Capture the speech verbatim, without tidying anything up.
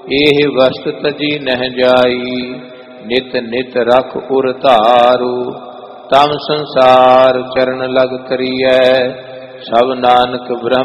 एह वस्त तजी नह जाई, नित नित रख उर धारू। तम संसार चरण लग करिए, सब नानक ब्रह्म